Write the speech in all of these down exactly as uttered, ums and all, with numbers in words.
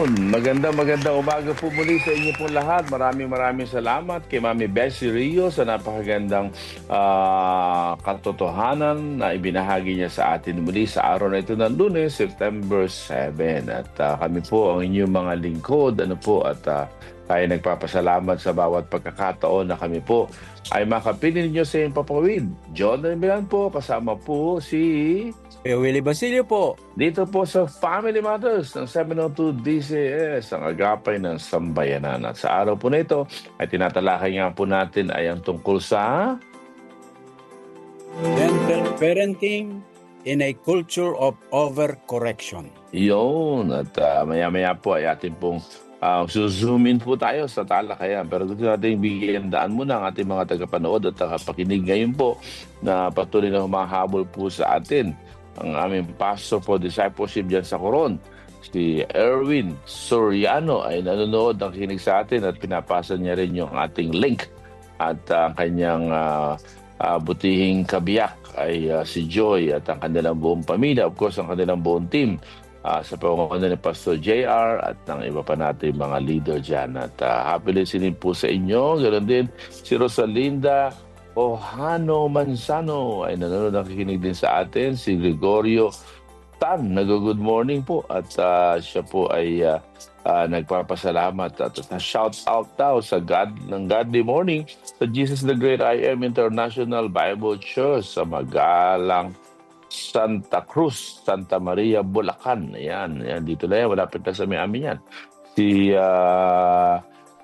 Yun, maganda magandang umaga po muli sa inyo pong lahat. Maraming maraming salamat kay Mami Bessie Rio sa napakagandang ah, katotohanan na ibinahagi niya sa atin muli sa araw na ito ng Lunes, September seventh. At ah, kami po ang inyong mga lingkod, ano po, at ah, tayo nagpapasalamat sa bawat pagkakataon na kami po ay makapiling niyo sa iyong papawid. John Milan po, kasama po si... Eh, Willie Basilio po. Dito po sa Family Matters ng seven oh two D C S, ang agapay ng sambayanan. At sa araw po na ito, ay tinatalakay nga po natin ay ang tungkol sa... Gentle parenting in a culture of overcorrection. Yun. At ah, maya-maya po ay ating pong uh, susumin po tayo sa talakayan. Pero gusto natin bigyan daan muna ang ating mga tagapanood at tagapakinig ngayon po na patuloy na humahabol po sa atin. Ang aming pastor for discipleship dyan sa Coron, si Erwin Soriano, ay nanonood ng kinig sa atin at pinapasa niya rin yung ating link. At ang kanyang uh, uh, butihing kabiyak ay uh, si Joy at ang kanilang buong pamilya, of course ang kanilang buong team uh, sa pamamagitan ni Pastor J R at ng iba pa natin mga leader dyan. At uh, happy listening po sa inyo. Ganoon din si Rosalinda Ohano Manzano ay nanonood, nakikinig din sa atin. Si Gregorio Tan, nag-good morning po. At uh, siya po ay uh, uh, nagpapasalamat at uh, shout out daw sa God ng Godly Morning sa Jesus the Great I Am International Bible Church sa Magalang Santa Cruz, Santa Maria, Bulacan. Ayan, ayan dito na yan. Malapit na sa may amin yan. Si... Uh,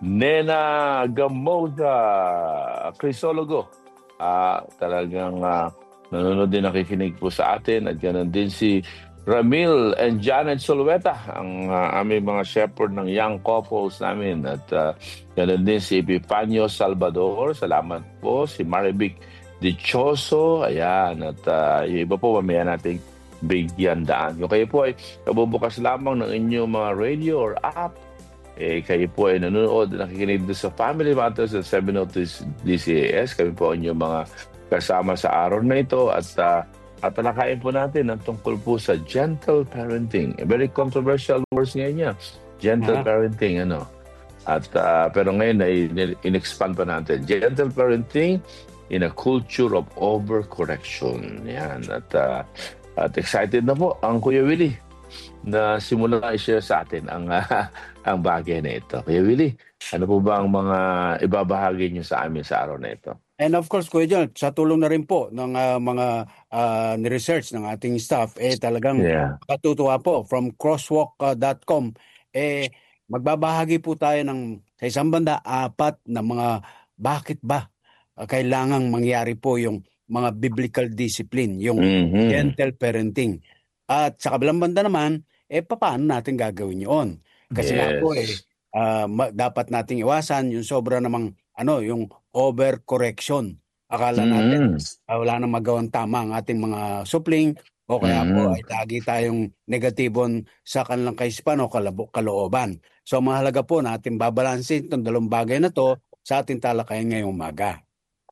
Nena Gamoda, Crisologo. Ah, talagang uh, nanonood din, nakikinig po sa atin. At ganoon din si Ramil and Janet Solueta, ang uh, aming mga shepherd ng young couples namin. At uh, ganoon din si Epifanio Salvador. Salamat po. Si Marivic Dichoso. Ayan. At uh, yung iba po, mamaya nating bigyan daan. Kung kayo po ay kabubukas lamang ng inyong mga radio or app, eh, kayo po ay nanonood, nakikinig sa Family Matters at seven oh two D C S. Kami po ang inyong mga kasama sa araw na ito at uh, at talakayin po natin ang tungkol po sa gentle parenting. A very controversial words ngayon niya. Gentle uh-huh. parenting, ano. At uh, pero ngayon ay in-expand pa natin. Gentle parenting in a culture of overcorrection. Yan. At, uh, at excited na po ang Kuya Willie na simula i-share sa atin ang uh, ang bagay na ito. Kuya Willie, ano po ba ang mga ibabahagi niyo sa amin sa araw na ito? And of course, Kuya John, sa tulong na rin po ng uh, mga uh, ni-research ng ating staff, eh talagang yeah. katutuwa po from crosswalk dot com. Eh, magbabahagi po tayo ng sa isang banda, apat na mga bakit ba uh, kailangang mangyari po yung mga biblical discipline, yung mm-hmm. gentle parenting. At sa kabilang banda naman, eh paano natin gagawin yun? Kasi yes. nga po eh, uh, ma- dapat nating iwasan yung sobra namang ano, yung overcorrection. Akala mm-hmm. natin uh, wala nang magawang tama ang ating mga supling o kaya mm-hmm. po ay lagi tayong negatibon sa kanilang kaisipan o kalabo- kalooban. So mahalaga po natin babalansin itong dalawang bagay na to sa ating talakayan ngayong umaga.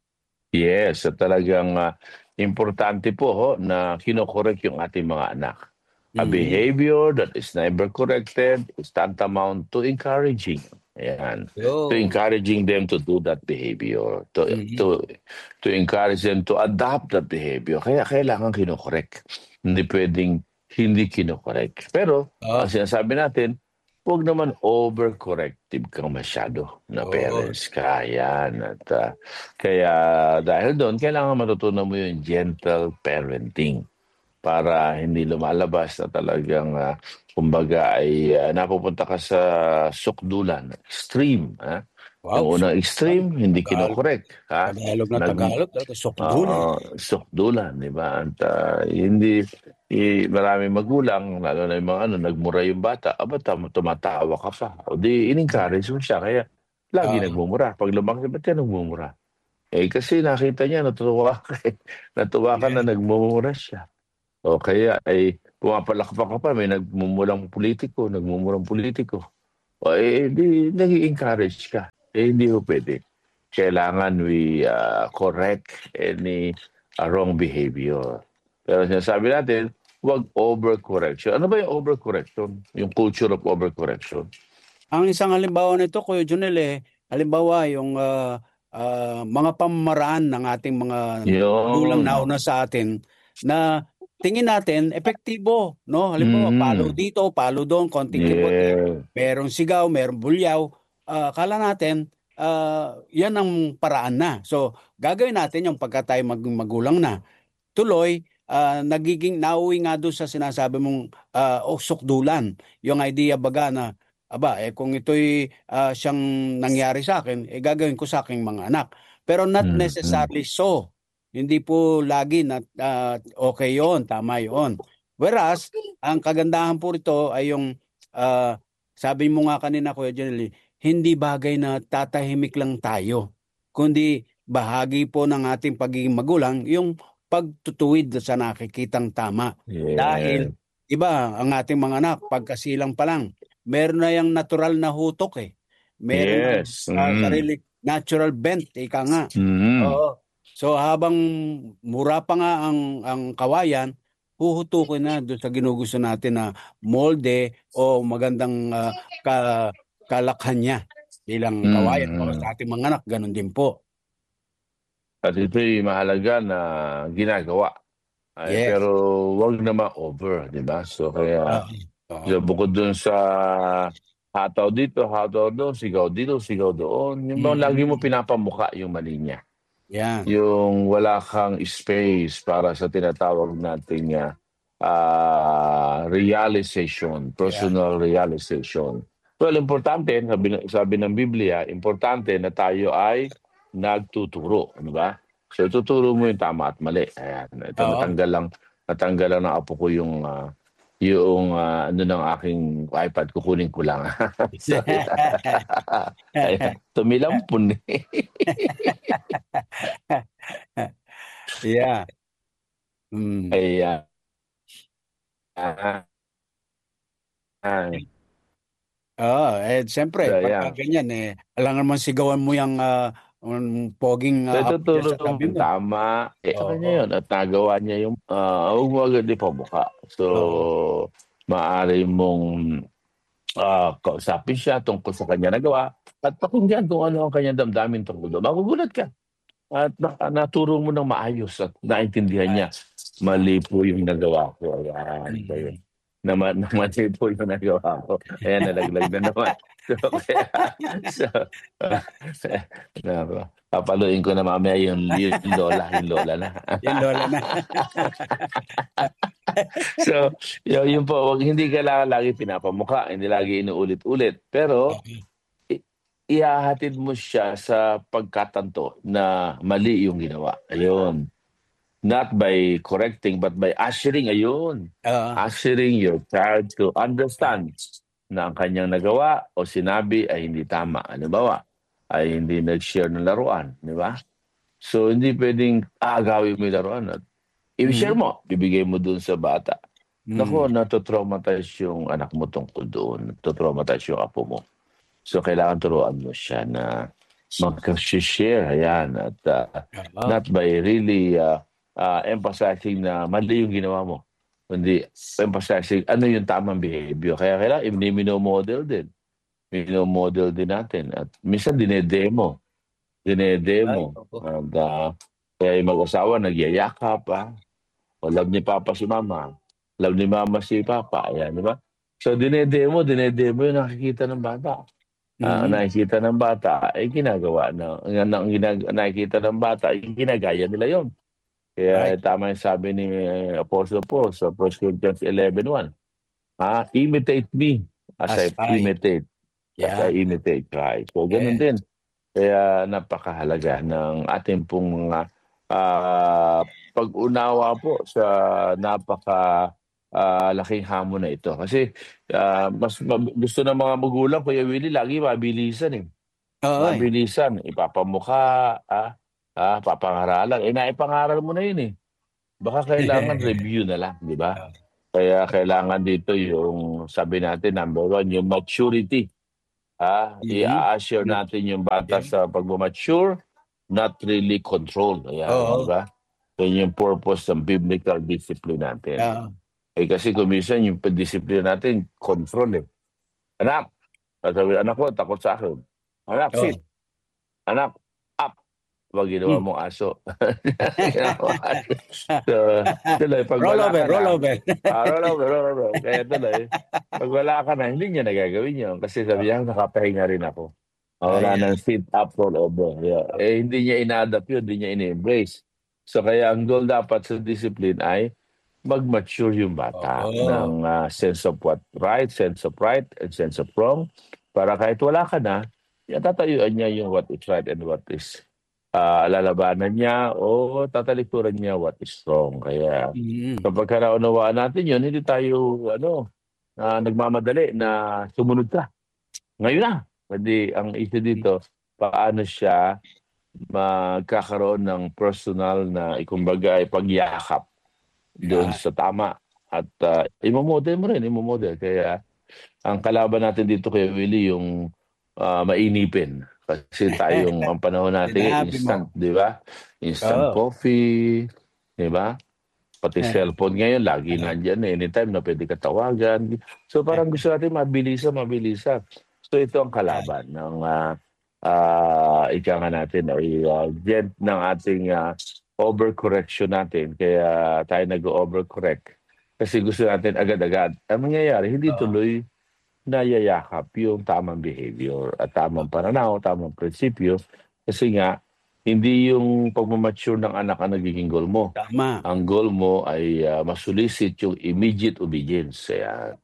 Yes, at talagang uh, importante po ho, na kinokorek yung ating mga anak. A mm-hmm. behavior that is never corrected is tantamount to encouraging. Ayan. Oh. To encouraging them to do that behavior. To, mm-hmm. to, to encourage them to adopt that behavior. Kaya kailangan kinokorek. Hindi pwedeng hindi kinokorek. Pero, oh. ang sinasabi natin, huwag naman overcorrective kang masyado na parents ka. Ayan. At, uh, kaya dahil doon, kailangan matutunan mo yung gentle parenting para hindi lumalabas na talagang, uh, kumbaga, ay uh, napupunta ka sa sukdulan, extreme. Ha? Wow, yung unang extreme, Tagalog, hindi kinokorek. Ha? Tagalog na Nag, Tagalog, sukdulan. Uh, sukdulan, di ba? At uh, hindi... I, marami magulang, lalo na yung mga ano, nagmura yung bata, aba, tumatawa ka pa. O di, in-encourage mo siya, kaya lagi uh, nagmumura. Pag lumaki, ba't yan nagmumura? Eh, kasi nakita niya, natuwa ka eh. Natuwa ka yeah. na nagmumura siya. O kaya, ay, pumapalakpak ka pa, may nagmumulang politiko, nagmumurang politiko. O eh, di, nag-i-encourage ka. Eh, hindi ho pwede. Kailangan we uh, correct any uh, wrong behavior. Pero sinasabi natin, wag overcorrection. Ano ba yung overcorrection? Yung culture of overcorrection? Ang isang halimbawa nito, Kuya Junel, eh, halimbawa yung ah, ah, mga pamamaraan ng ating mga gulang Yun. nauna sa atin na tingin natin epektibo, no? Halimbawa, palo Mhm. dito, palo doon, konting kibote, Yeah. merong sigaw, merong bulyaw. Ah, akala natin ah, yan ang paraan na. So, gagawin natin yung pagka tayo mag- magulang na. Tuloy, ah, nagiging nauwi nga doon sa sinasabi mong ah, usok-dulan. Yung idea baga na, aba, eh kung ito'y ah, siyang nangyari sa akin, eh gagawin ko sa aking mga anak. Pero not Mhm. necessarily so. Hindi po lagi na ah, okay yon, tama yon. Whereas, ang kagandahan po rito ay yung, ah, sabi mo nga kanina, Kuya Jenny, hindi bagay na tatahimik lang tayo, kundi bahagi po ng ating pagiging magulang yung pagtutuwid sa nakikitang tama. Yeah. Dahil, iba, ang ating mga anak, pagkasilang pa lang, meron na yung natural na hutok eh. Meron ng Yes. ah, Mm. sarili, natural bent, ika nga. Mhm. Oo. So habang mura pa nga ang, ang kawayan, huhutukin na doon sa ginugusto natin na molde o magandang ah, ka, kalakhan niya bilang kawayan. O Mhm. sa ating mga anak, ganun din po. At ito'y mahalaga na ginagawa. Ay, Yes. pero wag naman over, di ba? So kaya Oo. Oo. so, bukod dun sa hataw dito, hataw doon, sigaw dito, sigaw doon, yung bang lagi mo Mm. pinapamukha yung mali niya. Yan. Yung wala kang space para sa tinatawag nating ah, ah, realization, Yan. personal realization. Well, importante, sabi, ng- sabi ng Biblia, importante na tayo ay nagtuturo, di ba? So, tuturo mo yung tama at mali. Ayan, ito Oo. natanggal lang, natanggal lang ng apo ko yung ah, yung ah, ano ng aking iPad, kukunin ko lang. Sorry. Ayan, tumilampon eh. Yeah. Mm. Ayan. Ah, ah, Oo, eh siyempre so, pagka ayan. ganyan eh alangan naman sigawan mo yung ah, um, poging So, ah, apo diyan tuturo sa tabi mo mo. tama, eh, sa kanya Oo. yun at nagawa niya yung, ah, huwag mo agad ipamukha. So, Oo. maaari mong, ah, kausapin siya tungkol sa kanya nagawa at pakinggan kung ano ang kanyang damdamin tungkol doon. Magugulat ka at na naturo mo ng maayos at naintindihan niya, Ay. Ah. mali po yung nagawa ko, ayan. So, yun. Mm. Na ma na mali po yung nagawa ko. Ayan, nalaglag na naman. So, kaya so, nako, papaluin ko na mamaya yung yung lola, yung lola na. Yung lola na. So, yun yun po, wag hindi kailangan lagi pinapamukha, hindi lagi inuulit-ulit. Pero Oo. i ihahatid mo siya sa pagkatanto na mali yung ginawa, ayun. Not by correcting, but by ushering, ayun. Oo. Ushering your child to Yan. understand na ang kanyang nagawa o sinabi ay hindi tama. Halimbawa, ay hindi nag-share ng laruan, di ba? So, hindi pwedeng aagawin mo yung laruan at i-share Mhm. mo, bibigay mo dun sa bata. Naku, Mm. nato-traumatize yung anak mo tungkol doon, nato-traumatize yung apo mo. So, kailangan turuan mo siya na magka-share, ayan, at ah, Oo. not by really uh, uh, emphasizing na mali yung ginawa mo, kundi emphasizing ano yung tamang behavior. Kaya kailangan mino-model din. Mino-model din natin. At minsan dinedemo. Ay, Dinedemo. opo. And, uh, kaya yung mag-asawa nagyayakap, ah. O love ni Papa si Mama. Love ni Mama si Papa. Ayan, di ba? So dinedemo, dinedemo yung nakikita ng bata. Ah, Mhm. nakikita ng bata ay ginagawa na ang ang ginag nakikita ng bata ay ginagaya nila yon. Kaya Right. tama yung sabi ni eh, Apostle Paul sa First Corinthians eleven one. Ah, imitate me as As I I. imitate as I Yeah. imitate Christ. So ganun Yes. din. Kaya napakahalaga ng ating pong mga ah, pag-unawa po sa napaka ah, laking hamon na ito. Kasi ah, mas mab- gusto ng mga magulang, Kuya Willie, lagi mabilisan eh. Oo eh. Mabilisan, ipapamukha, ah, ah, papangaralan. Eh, naipangaral mo na yun eh. Baka kailangan review na lang, di ba? Oo. Kaya kailangan dito yung, sabi natin, number one, yung maturity. Ah, Mhm. i-assure Nat natin yung bata yeah. sa pag-mature, not really control. Ayan, di Oo. ba? Yan yung purpose ng biblical discipline natin. Oo. Eh kasi kung minsan yung disiplina natin, control eh. Anak, sasabi, anak ko, takot sa akin. Anak, Oh. sit. Anak, up. Pag ginawa Hmm. mong aso. Ginawa mong aso. So, tuloy, pag Roll wala over, ka roll na, over. ah, roll over, roll over. Kaya tuloy, pag wala ka na, hindi niya nagagawin yun. Kasi sabi niya, nakapahinga rin ako. Ah, wala Ayan. nang sit up, roll over. Yeah. Eh, hindi niya ina-adapt yun, hindi niya ina-embrace. So, kaya ang goal dapat sa discipline ay mag-mature yung bata Oo. ng ah, sense of what right, sense of right, and sense of wrong. Para kahit wala ka na, yan, tatayuan niya yung what is right and what is ah, lalabanan niya o tatalikuran niya what is wrong. Kaya Mm. kapag naunawaan natin yun, hindi tayo ano, ah, nagmamadali na sumunod ka. Ngayon na. Hindi, ang issue dito, paano siya magkakaroon ng personal na ikumbaga ay pagyakap doon Yan. sa tama. At uh, imomodel mo rin, imomodel. Kaya ang kalaban natin dito kay Willie yung ah, mainipin. Kasi tayong, ang panahon natin ngayon, Sinabi mo. instant, di ba? Instant Oo. coffee, di ba? Pati cellphone ngayon, lagi nandiyan eh. Anytime na pwede ka tawagan. So parang gusto natin mabilisan, mabilisan. So ito ang kalaban ng uh, uh, ika nga natin ay uh, gent ng ating uh, overcorrection natin. Kaya tayo nag-overcorrect. Kasi gusto natin agad-agad. Ang mangyayari, hindi Oo. tuloy nayayakap yung tamang behavior at tamang pananaw, tamang prinsipyo. Kasi nga, hindi yung pagmamature ng anak ang nagiging goal mo. Tama. Ang goal mo ay ah, masulisit yung immediate obedience. Kaya,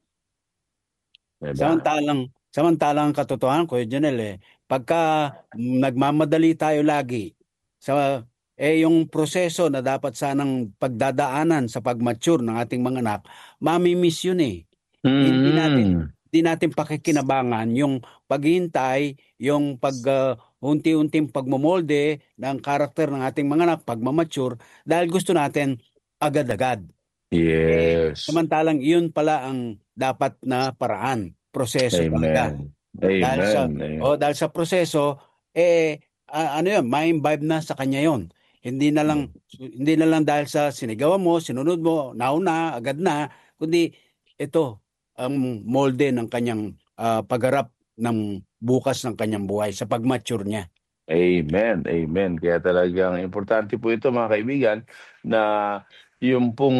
diba? Samantalang samantalang ang katotohanan, Kuya Janel, eh, pagka nagmamadali tayo lagi sa eh yung proseso na dapat sanang pagdadaanan sa pag-mature ng ating mga anak, mami-miss yun eh. Hindi natin Mm. hindi natin pakikinabangan yung paghihintay, yung pag ah, unti-unting pagmomolde ng karakter ng ating mga anak, pagmamature, dahil gusto natin agad-agad. Eh, Yes. samantalang iyon pala ang dapat na paraan, proseso baga. Amen. Dahil sa Amen. Amen. o dahil sa proseso eh a- ano 'yun, ma-imbibe na sa kanya 'yon. Hindi na lang hindi na lang dahil sa sinigawan mo, sinunod mo, nauna, agad na, kundi ito ang molde ng kanyang ah, pagharap ng bukas ng kanyang buhay sa pag-mature niya. Amen, amen. Kaya talagang importante po ito mga kaibigan na yung pong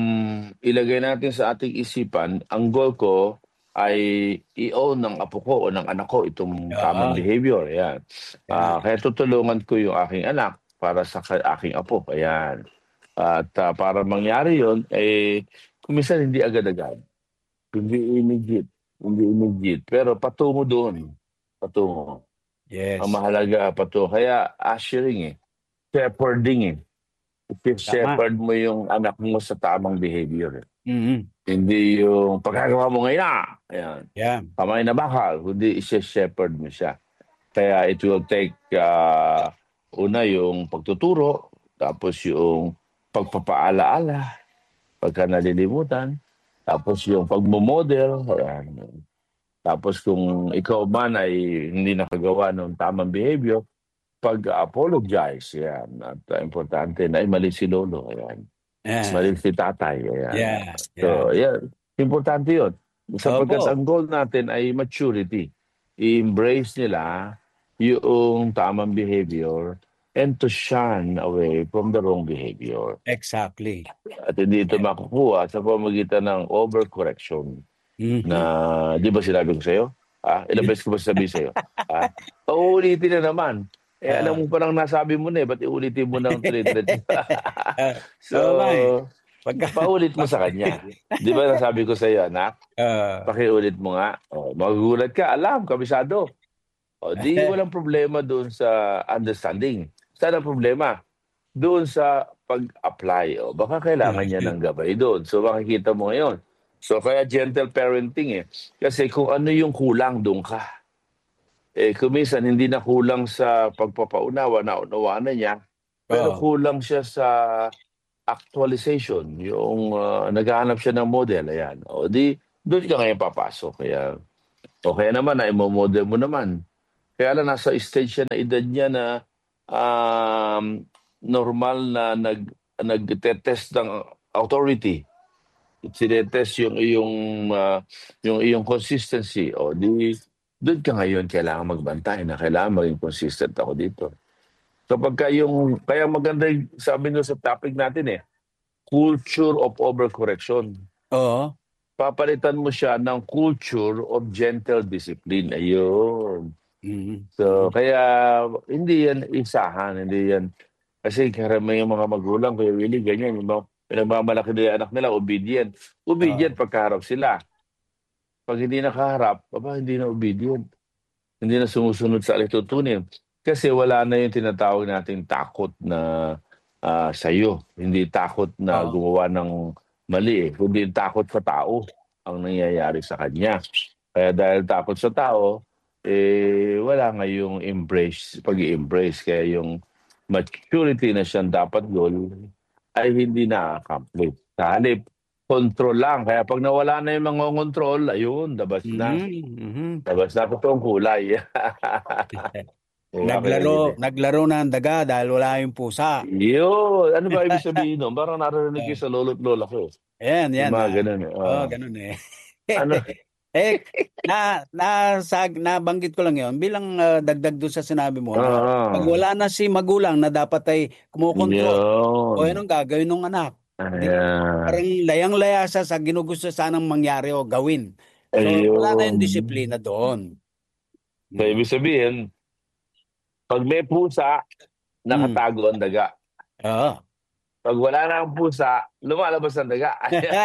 ilagay natin sa ating isipan, ang goal ko ay i-own ng apo ko o ng anak ko itong tamang Oo, behavior. Ayan. yan. Ah, kaya tutulungan ko yung aking anak para sa ka- aking apo. Ayan. At ah, para mangyari yon eh, kumisan hindi agad-agad. Hindi immediate. Hindi immediate. Pero patungo doon. Patungo. Ang Yes. mahalaga pa 'to kaya ushering, eh, shepherding, eh. Tama. Ishi-shepherd mo yung anak mo sa tamang behavior, eh. Mhm. Hindi yung pagkagawa mo ngayon na, ayan, Yan. kamay na bakal, kundi ishi-shepherd mo siya. Kaya it will take, ah, una yung pagtuturo, tapos yung pagpapaala-ala pagka nalilimutan, tapos yung pagmo-model, ayan. Tapos kung ikaw man ay hindi nakagawa ng tamang behavior, pag-apologize, yan. At uh, importante na ay mali si lolo, ayan. Ah, Mali si tatay, ayan. yeah, yeah. So, yan. Importante yun. Sapagkat Opo. ang goal natin ay maturity. I-embrace nila yung tamang behavior and to shun away from the wrong behavior. Exactly. At hindi ito Yeah. makukuha sa pamagitan ng overcorrection na, Mhm. di ba sinabi ko sa'yo? Ah, ilang beses ko ba sasabihin sa'yo? Ah, uulitin na naman. Eh, alam Ah. mo parang nasabi mo na eh, ba't iulitin mo ng tuloy-diretso? Ah, So, oo nga eh. Pagka paulit mo pag sa kanya. Di ba nasabi ko sa'yo, anak? ah, Pakiulit mo nga. O, magugulat ka, alam, kabisado. O, di walang problema doon sa understanding. Saan ang problema? Doon sa pag-apply. O, baka kailangan niya ng gabay doon. So, makikita mo ngayon. So, kaya gentle parenting eh. Kasi kung ano yung kulang, doon ka. Eh, kung minsan, hindi na kulang sa pagpapaunawa, naunawaan na niya, pero oo. kulang siya sa actualization, yung ah, naghahanap siya ng model, ayan. O di, doon ka ngayon papasok. Kaya, o kaya naman, na imo-model mo naman. Kaya lang, nasa stage siya na edad niya na um, normal na nag, nag-test ng authority. sinetest yung iyong, ah, yung iyong consistency, o di do'n ka ngayon kailangan magbantay na kailangan maging consistent ako dito. Kapagka yung kaya maganda yung sabi nyo sa topic natin, eh, culture of overcorrection. Oo. Papalitan mo siya ng culture of gentle discipline, ayun. Mhm, So, mhm. kaya hindi yan isahan, hindi yan kasi karamihan mga magulang, Kuya Willie, ganyan, yung mga pinagmamalaki nila yung anak nila, obedient. Obedient Oo. pagkaharap sila. 'Pag hindi nakaharap, aba hindi na obedient. Hindi na sumusunod sa alitutunin. Kasi wala na yung tinatawag nating takot na, ah, sa'yo. Hindi takot na Oo. gumawa ng mali, eh, kundi takot sa tao ang nangyayari sa kanya. Kaya dahil takot sa tao, eh, wala ngayong embrace pag-i-embrace. Kaya yung maturity na siyang dapat goal ay hindi na-accomplish. Sa halip, kontrol lang. Kaya 'pag nawala na yung mangongontrol, ayun, labas na. Mhm, mhm. Labas na totoong kulay. 'Di ba, Kuya Naglaro Willie? naglaro na ang daga dahil wala yung pusa. Yun! Ano ba ibig sabihin nun? Parang naririnig ko Ah. sa lolo't lola ko, eh. Ayan, Yung 'yan, mga ah, gano'n, eh, oo, oo. gano'n, eh. Ano Eh, na nasag nabanggit ko lang 'yon bilang, ah, dagdag do'n sa sinabi mo na 'pag oo. wala na si magulang na dapat ay kumokontrol, o Yun. anong gagawin nung anak? 'Di ba? Ayan. Parang layang-laya siya sa ginugusto sanang mangyari o gawin. So, wala na yung Ayun. disiplina doon. So, Mm. ibig sabihin 'pag may pusa, Hmm. nakatago ang daga. Oo. 'Pag wala na ang pusa, lumalabas ang daga.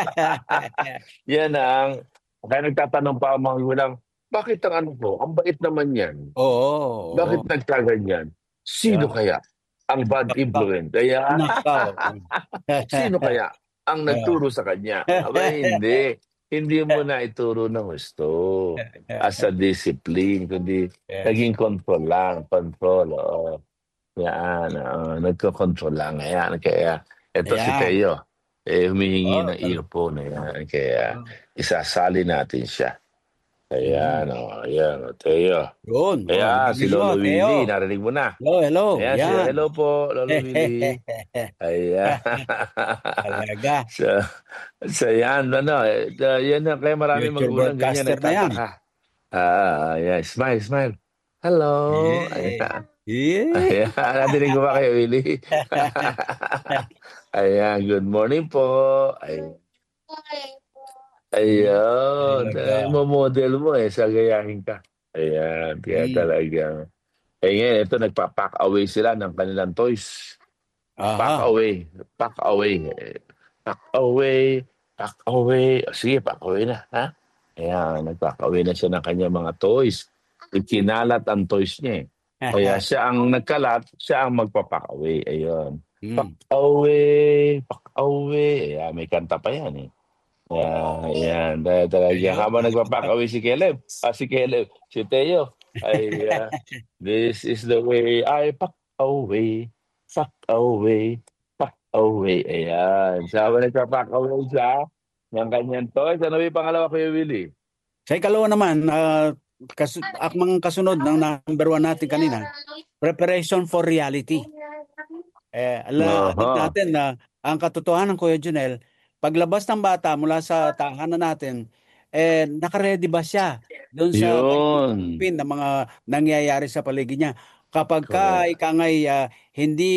Yan ang kaya nagtatanong pa ang mga magulang, "Bakit ang anak ko, ang bait naman niyan, Oo, bakit oo. nagkaganyan? Sino Yeah. kaya ang bad Nakaw, influence? Kaya nakaw. sino kaya ang Oo. nagturo sa kanya?" Aba hindi. Hindi mo na ituro ng husto as a discipline, kundi Yes. naging control lang, control, oo. Yan, oo, nagko-control lang, ayan. Kaya eto si Ayan. Teo, eh, humihingi Oo, ng tal earphone, ayan. Kaya Oo. isasali natin siya. Mhm. Ayan, oh, ayan, oh, Teo. 'Yun, oh, Ayan, si galing mo, Lolo Willie, Teo. narinig mo na. Hello, hello, Ayan, si 'yan. hello po, Lolo Willie. Ayan. Talaga. So so yan ano, eh, da yan na kaya maraming Future magulang ganyan broadcaster na 'yan. nagtataka. Ah, yeah, smile, smile. Hello, Eh, ayan. eh. Ayan, nadinig mo ba, Kuya Willie? Ayan, good morning po. Ay Hmm, ayun, eh, talaga. mo-model mo, eh, sa gayahin ka. Ayan, kaya Hmm. talagang eh, ngayon ito nagpa-pack away sila ng kanilang toys. Pack Aha. away, pack away, eh, pack away, pack away. O sige, pack away na, ha? Ayan, nag-pack away na siya ng kanyang mga toys. Ikinalat ang toys niya, eh. Kaya siya ang nagkalat, siya ang magpa-pack away, ayun. Pack Hmm. away, pack away, ayan, may kanta pa yan, eh. Yeah, ayan, dahil talagang Ayun, habang nagpa-pack nakakapag away si Caleb, ah, si Caleb, si Teo ay, ah, "This is the way I pack away, pack away, pack away." Ayan, so habang nagpa-pack away siya ng kanyang toys, ano ba yung pangalawa, Kuya Willie? Sa ikalawa naman, ah, kasu akmang kasunod ng number one natin kanina, preparation for reality. Eh, ala alam Aha, natin na ang katotohanan, Kuya Junel, paglabas ng bata mula sa tahanan natin, eh, naka-ready ba siya do'n sa kanyang yun. harapin na mga nangyayari sa paligid niya. Kapagka Correct. ika nga'y, ah, hindi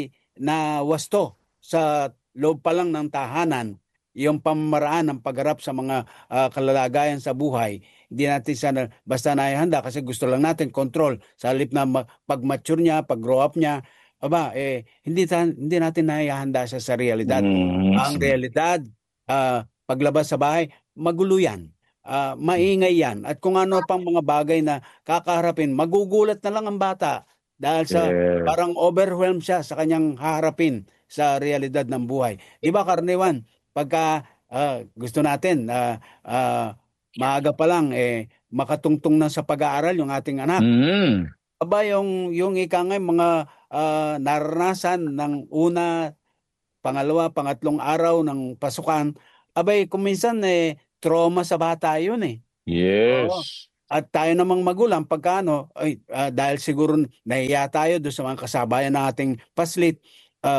nawasto sa loob pa lang ng tahanan, yung pamamaraan ng pagharap sa mga, ah, kalalagayan sa buhay, hindi natin siya na basta naihanda kasi gusto lang natin kontrol sa halip na ma pag-mature niya, pag-grow up niya, aba, eh, hindi ta hindi natin naihahanda siya sa realidad. Ang Mm. realidad, ah, paglabas sa bahay, magulo 'yan, ah, maingay 'yan at kung ano pang mga bagay na kakaharapin, magugulat na lang ang bata dahil sa Yeah. parang overwhelmed siya sa kanyang haharapin sa realidad ng buhay. 'Di ba karaniwan pagka, ah, gusto natin, ah, ah, maaga pa lang, eh, makatungtong na sa pag-aaral yung ating anak. Mm. Aba, yung yung ika nga'y mga, ah, naranasan ng una, pangalawa, pangatlong araw ng pasukan, aba'y kung minsan, eh, trauma sa bata yun, eh. Oo, Yes. at tayo namang magulang pagka ano, ay, ah, dahil siguro nahiya tayo dun sa mga kasabayan nating paslit, ah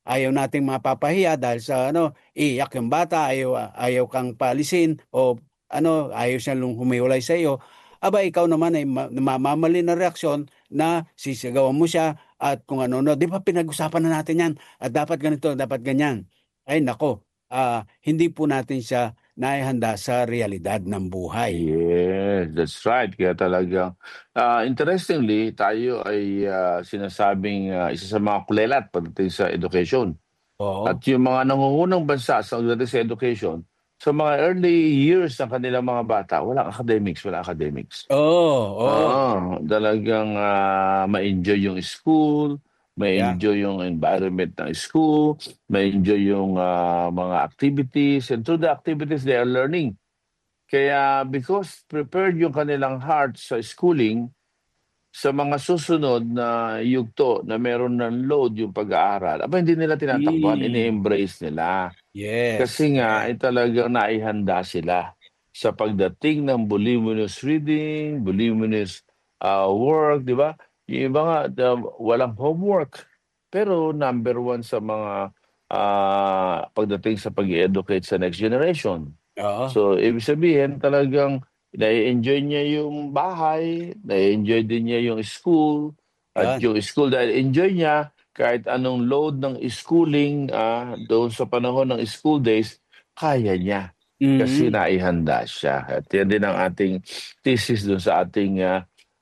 ayaw nating mapapahiya dahil sa ano, iyak yung bata, ayaw, ayaw kang paalisin o ano, ayaw siya lung humiwalay sa iyo. Aba, ikaw naman ay ma- mamamali na reaksyon na sisigawan mo siya at kung ano, no, di ba pinag-usapan na natin yan at dapat ganito, dapat ganyan. Ay nako, ah, hindi po natin siya naihanda sa realidad ng buhay. Yes, that's right. Kaya talagang, ah, interestingly, tayo ay ah, sinasabing ah, isa sa mga kulelat pagdating sa education. At Oo. yung mga nangungunang bansa sa pagdating sa education, sa mga early years ng kanilang mga bata, walang academics, wala academics. Oo, oo. Oo, talagang ah, ma-enjoy yung school, Yeah. ma-enjoy yung environment ng school, ma-enjoy yung ah, mga activities, and through the activities they are learning. Kaya because prepared yung kanilang heart sa schooling, sa mga susunod na yugto na meron ng load yung pag-aaral, aba hindi nila tinatakbuhan, Mm. ini-embrace nila. Yes, Kasi nga, yes. ay talagang naihanda sila sa pagdating ng voluminous reading, voluminous ah, work, di ba? Yung iba nga, the- walang homework. Pero number one sa mga ah, pagdating sa pag-educate sa next generation. Oo. So, ibig sabihin talagang nai-enjoy niya yung bahay, nai-enjoy din niya yung school, at Yan. yung school dahil enjoy niya kahit anong load ng schooling ah, doon sa panahon ng school days, kaya niya kasi Mm. naihanda siya. At yan din ang ating thesis doon sa ating ah,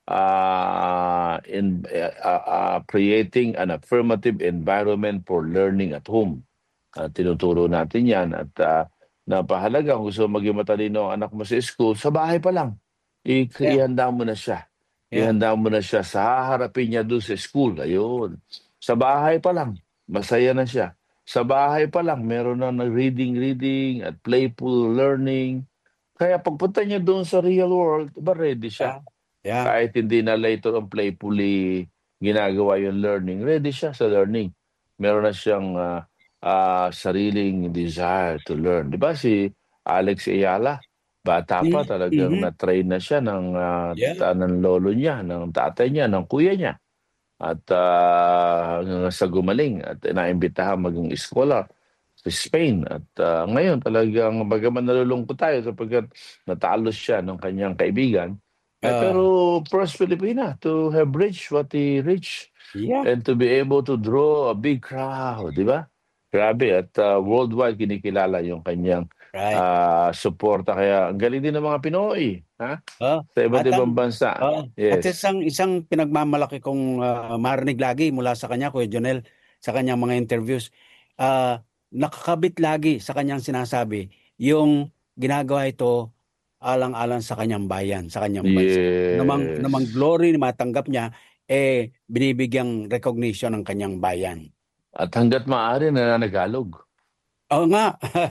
ah, in, ah, ah, creating an affirmative environment for learning at home. Ah, tinuturo natin yan at ah, napahalaga kung gusto mo maging matalino ang anak mo sa school, sa bahay pa lang, i- Yeah, ihanda mo na siya. yeah. Ihanda mo na siya sa haharapin niya doon sa school. Ayun. Sa bahay pa lang, masaya na siya. Sa bahay pa lang, meron na nag-reading-reading at playful learning. Kaya pagpunta niya doon sa real world, ba ready siya. Yeah. Yeah. Kahit hindi na later on playfully ginagawa yung learning, ready siya sa learning. Meron na siyang ah, ah, sariling desire to learn. Di ba si Alex Ayala, bata pa Mm. talagang Mhm. na-train na siya ng, ah, Yeah. ta- ng lolo niya, ng tatay niya, ng kuya niya. At ah, hanggang sa gumaling at naimbitahan maging scholar sa Spain. At ah, ngayon talagang bagaman nalulungkot tayo sapagkat natalo siya ng kanyang kaibigan, eh, Ah, pero first Filipina to have reached what he reached yeah. and to be able to draw a big crowd, di ba? Grabe at ah, worldwide kinikilala yung kanyang Right. ah, suporta. Kaya ang galing din ng mga Pinoy, ha? Oh, Sa iba't at ibang ang bansa. oh, at Yes. isang isang pinagmamalaki kong ah, marinig lagi mula sa kanya, Kuya Jonel, sa kanyang mga interviews, ah, nakakabit lagi sa kanyang sinasabi yung ginagawa ito alang-alang sa kanyang bayan, sa kanyang bansa. Namang namang Yes. glory na matanggap niya eh binibigyang recognition ng kanyang bayan. At hangga't maaari nananagalog. Oo nga.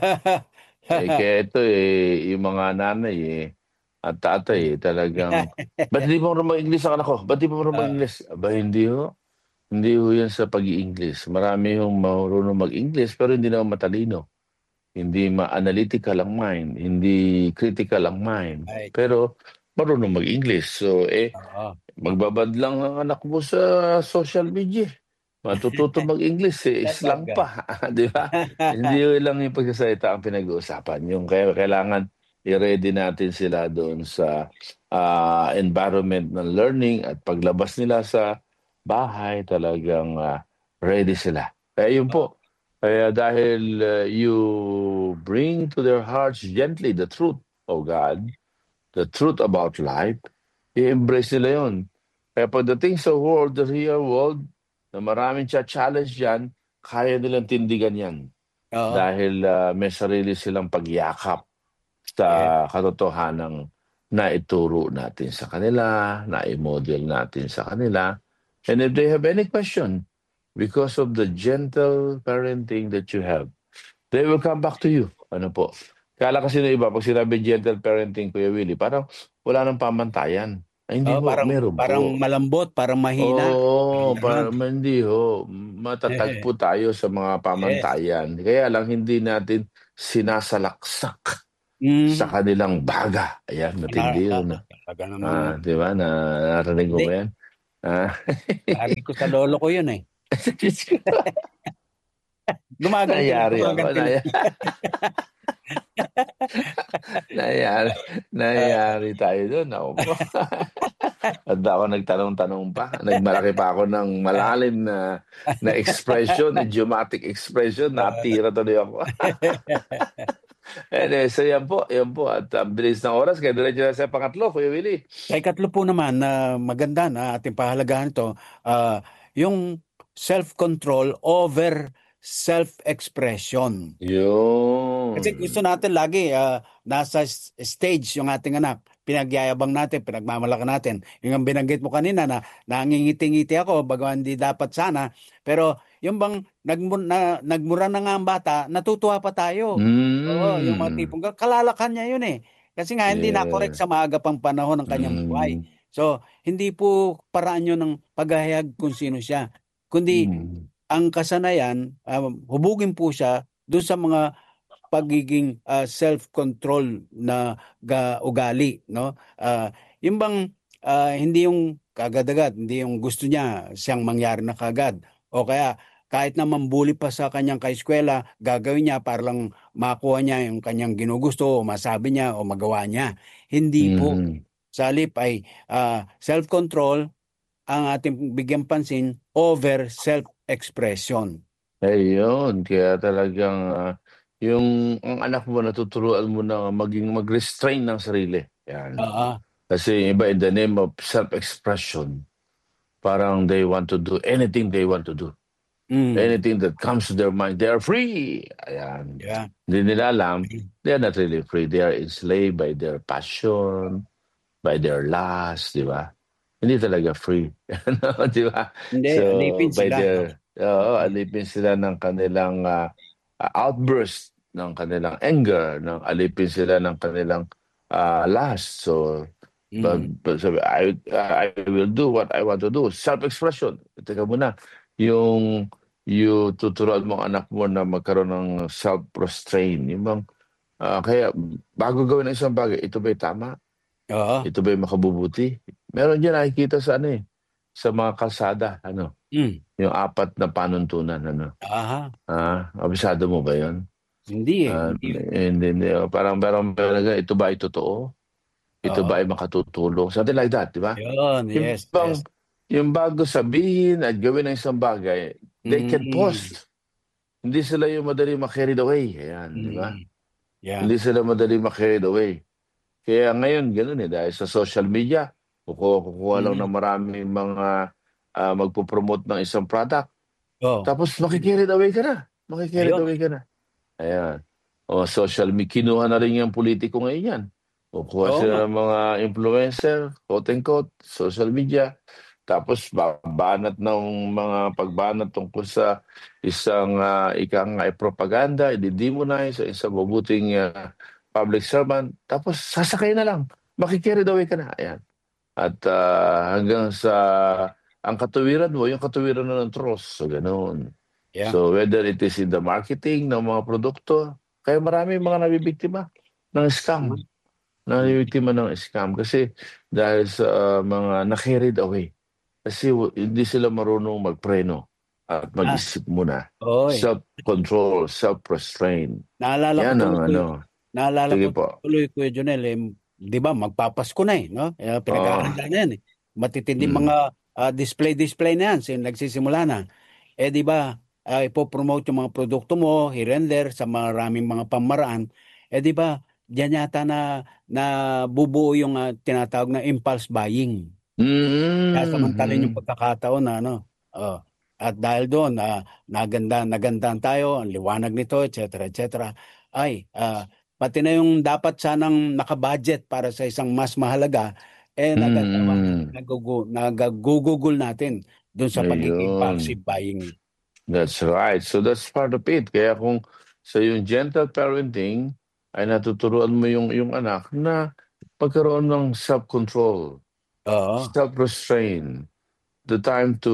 Eh, kaya ito eh, yung mga nanay eh, at tatay eh, talagang, ba't di mo marunong mag-English ang anak ko? Ba't di mo marunong Ah, mag-English? Aba, hindi ho. Hindi ho yan sa pag-i-English. Marami hong marunong mag-English pero hindi naman matalino. Hindi ma-analytical ang mind. Hindi critical ang mind. right. Pero marunong mag-English. So, eh, Oo. magbabad lang ang anak mo sa social media. Matututo mag-English, eh, slang Talaga. pa, 'di ba? Hindi yun lang yung pagsasalita ang pinag-uusapan. Yung kaya kailangan i-ready natin sila doon sa ah, environment ng learning at paglabas nila sa bahay talagang ah, ready sila. Kaya yun po. Kaya dahil ah, you bring to their hearts gently the truth of God, the truth about life, i-embrace nila yon. Kaya pagdating sa world, the real world, na maraming challenge dyan, kaya nilang tindigan yan. Oo. Dahil ah, may sarili silang pagyakap sa Yeah. katotohanang naituro natin sa kanila, na-model natin sa kanila. And if they have any question, because of the gentle parenting that you have, they will come back to you. Ano po? Kala kasi ng iba, pag sinabi gentle parenting, Kuya Willie, parang wala nang pamantayan. Ay, hindi Oh, ho, parang meron parang po. malambot, parang mahina. Oo, Kailangan. para hindi ho, matatag po tayo sa mga Yes. pamantayan. Kaya lang hindi natin sinasalaksak sa Mm. kanilang baga. Ayan, Na, matindi ah, yun. talaga namang Ah, di ba? Na, narinig mo hindi. ba yan? Ah. Ari ko sa lolo ko yun eh. Gumaganti lang, Nayari ako, gumaganti lang. naya nayari Ah, nayari tayo dun, naku po. At ako nagtanong-tanong pa, nagmalaki pa ako ng malalim na na expression, idiomatic expression, natira tuloy ako. Anyway, so yan po, yan po. At ang bilis ng oras, kaya diretso na sa pangatlo, Kuya Willie. Sa ikatlo po naman na maganda na ating pahalagahan ito, ah, yung self-control over self-expression. Kasi gusto Yun. natin lagi ah, nasa s- stage yung ating anak. Pinagyayabang natin, pinagmamalaki natin. Yung ang binanggit mo kanina na nangingiti-ngiti ako, bagaman hindi dapat sana. Pero yung bang nagmur, na, nagmura na nga ang bata, natutuwa pa tayo. Oo, yung mga Mm. tipong kalalakan niya yun eh. Kasi nga hindi na-correct Yeah. sa maaga pang panahon ng kanyang buhay. Mm. So, hindi po paraan yun ng paghahayag kung sino siya. Kundi Mm. ang kasanayan, um, hubugin po siya doon sa mga pagiging ah, self-control na ga, ugali, no? Ah, yung bang ah, hindi yung kagad-agad, hindi yung gusto niya siyang mangyari na kagad. O kaya kahit na mambuli pa sa kanyang kaeskwela, gagawin niya para lang makuha niya yung kanyang ginugusto o masabi niya o magawa niya. Hindi po. Mhm. Sa halip ay ah, self-control ang ating bigyan pansin over self-expression. Ayun, kaya talagang, ah, yung ang anak mo natuturuan mo na maging mag-restrain ng sarili, 'yan. Oo. Kasi yung iba in the name of self-expression, parang they want to do anything they want to do. Mm. Anything that comes to their mind, they are free. Ayan. Yeah. Hindi nila alam, they are not really free. They are enslaved by their passion, by their lust, di ba? Hindi talaga free. Ano, di ba? Hindi, So, alipin by sila, no? their, oo, Mm. alipin sila ng kanilang ah, ah, outburst, ng kanilang anger, ng alipin sila ng kanilang ah, lust. So, pag, Mm. pag sabi, I, I will do what I want to do. Self-expression. Teka muna, yung yung tuturuan mo ang anak mo na magkaroon ng self-restraint. Yung bang, ah, kaya bago gawin ang isang bagay, ito ba'y tama? Oo. Ito ba'y makabubuti? Meron diyan nakikita sa ano eh, sa mga kalsada, ano, Mm. yung apat na panuntunan, ano. Aha. Ah, abisado mo ba 'yon? Hindi eh. Ah, Hindi. hindi, hindi. Oh, parang parang talaga, ito ba ay totoo? Ito Oo. ba ay makatutulong? Something like that, di ba? Yun, Yung yes, bang, yes. yung bago sabihin at gawin ang isang bagay, they can Mm. pause. Hindi sila yung madali ma-carried away. Ayan, di ba? Mm. Yeah. Hindi sila madali ma-carried away. Kaya ngayon, gano'n eh, dahil sa social media, kukuha, kukuha lang Mm. ng maraming mga ah, magpo-promote ng isang product. Oh. Tapos maki-carried away ka na. Maki-carried Ayun. away ka na. Ayan. O social media, kinuha na rin yung politiko ngayon yan. Kukuha Oo nga. sila ng mga influencer, quote and quote, social media. Tapos babanat ng mga pagbanat tungkol sa isang uh, ikang nga propaganda, i-demonize sa isang mabuting ah, public servant. Tapos sasakay na lang. Maki-carried away ka na. Ayan. At ah, hanggang sa ang katuwiran mo, yung katuwiran na ng trust. So, ganoon. Yeah. So, whether it is in the marketing ng mga produkto, kaya marami mga nabibiktima ng scam. Mm. Nabibiktima ng scam kasi dahil sa ah, mga na-carried away. Kasi w- hindi sila marunong magpreno at Ah, mag-isip muna. oy. Self-control, self-restraint. Naalala ko Yan ang tuloy, ano. naalala Sige ko po. tuloy, Kuya Jonel, eh, di ba, magpapasko na eh, no? Eh, Oo. pinag-aahanda na yan eh. Matitinding Mm. mga ah, display-display na yan, sin nagsisimula na. Eh di ba, ah, ipopromote yung mga produkto mo here and there sa maraming mga pamaraan. Eh di ba, diyan yata na na bubuo yung ah, tinatawag na impulse buying. Kaya samantalin yung Mm. pagkakataon na ano. Oh. At dahil doon, na naganda, nagandahan tayo, ang liwanag nito, et cetera, et cetera. Ay, ah, pati na yung dapat sanang nakabudget para sa isang mas mahalaga, eh nagagawa na, Mm. nagugu, nagagugugol natin doon sa pagiging Ayun. impulsive buying. That's right. So that's part of it. Kaya kung sa yung gentle parenting ay natuturuan mo yung yung anak na pagkaroon ng self-control, Oo. self-restraint, the time to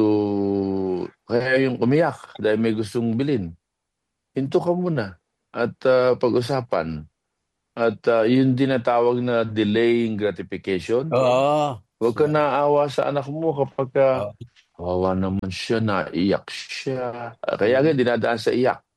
kaya yung umiyak dahil may gustong bilhin. Hinto ka muna at ah, pag-usapan. At ah, yung tinatawag na delaying gratification. Oo. Huwag ka So, naawa sa anak mo kapag ah, oo. kawawa naman siya, naiyak siya. Ah, Kaya nga Mm. dinadaan sa iyak.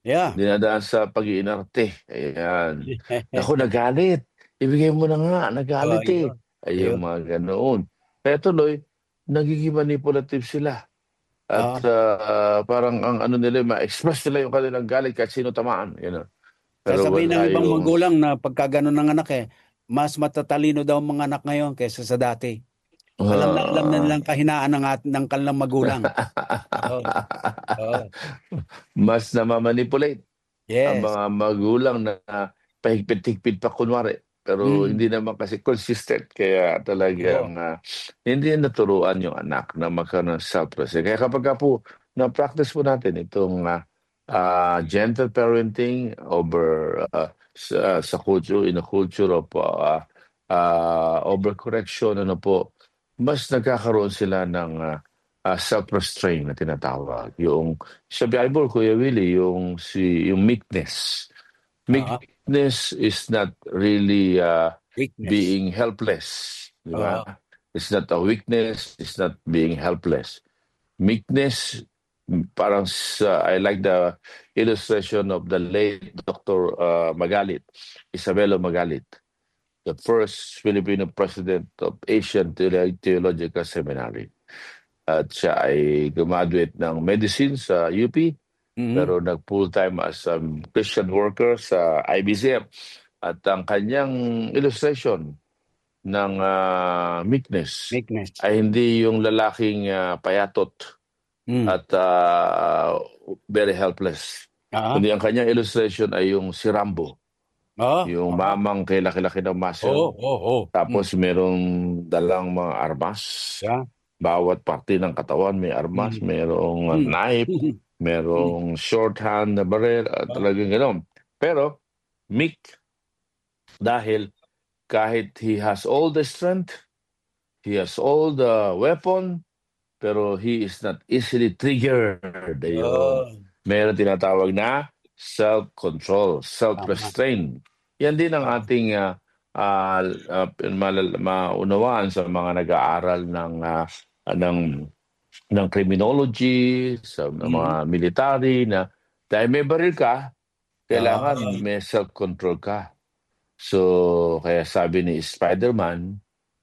Yeah. dinadaan sa pag-iinarte. Ayan. Naku, nagalit. Ibigay mo na nga, Oh, nagalit eh. ayun. Ay, yung Ayun. mga ganoon. Kaya tuloy, nagiging manipulative sila. At Oo. ah, parang ang ano nila, ma-express nila yung kanilang galit kahit sino tamaan. Gano'n. Pero Sasabihin ng wala ibang yung magulang na pagka ganun ng anak eh, mas matatalino daw ang mga anak ngayon kaysa sa dati. Alam na alam na ah, nilang kahinaan ng, at, ng kanilang magulang. Oo. Oo. mas namamanipulate ang Yes. mga magulang na pahigpit-higpit pa kunwari. Pero Mm. hindi naman kasi consistent. Kaya Oo. talagang ah, hindi naturuan yung anak na magkaroon ng self-respect. Kaya kapag ka po na-practice po natin itong ah, ah, gentle parenting over ah, sa, sa culture, in a culture of uh, uh, overcorrection, ano po, mas nagkakaroon sila ng ah, ah, self-restraint na tinatawag. Yung sa Bible, Kuya Willie, yung si yung meekness. Oo. Meekness is not really uh, Weakness. being helpless, di ba? Oo. It's not a weakness, it's not being helpless. Meekness, mm, parang sa, I like the illustration of the late Doctor uh, Magalit, Isabelo Magalit, the first Filipino president of Asian Theolo- Theological Seminary. At siya ay graduate ng medicine sa U P, Mm. pero nag full-time as a Christian worker sa I B C M. At ang kanyang illustration ng ah, meekness Weakness. ay hindi yung lalaking ah, payatot Mm. at ah, very helpless. Oo. Kundi ang kanyang illustration ay yung si Rambo, Oo. yung Oo. mamang kay laki-laki ng Oo. muscle, Oo. Oo. Mm. tapos merong dalang mga armas. Yeah. Bawat parte ng katawan may armas, Mm. merong Mm. knife, Mm. merong shorthand na baril, at Oo. talagang gano'n. Pero meek dahil kahit he has all the strength, he has all the weapon, pero he is not easily triggered. Ayun. Yun. Meron tinatawag na self-control, Tama. self-restraint. Yan din ang Oo. ating ah, ah, ah, malal- maunawaan sa mga nag-aaral ng ah, ng ng criminology, sa mga Mm. military na dahil may baril ka, kailangan Oo. may self-control ka. So, kaya sabi ni Spider-Man,